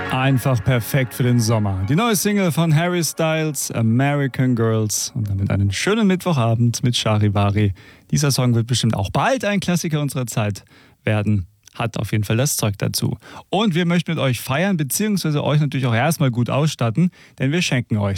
Einfach perfekt für den Sommer. Die neue Single von Harry Styles, American Girls. Und damit einen schönen Mittwochabend mit Charivari. Dieser Song wird bestimmt auch bald ein Klassiker unserer Zeit werden. Hat auf jeden Fall das Zeug dazu. Und wir möchten mit euch feiern, beziehungsweise euch natürlich auch erstmal gut ausstatten, denn wir schenken euch